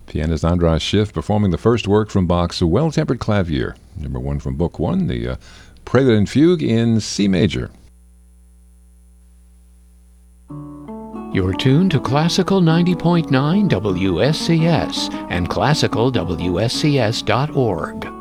Pianist Andras Schiff performing the first work from Bach's Well-Tempered Clavier, number 1 from Book 1, the Prelude and Fugue in C major. You're tuned to Classical 90.9 WSCS and classicalwscs.org.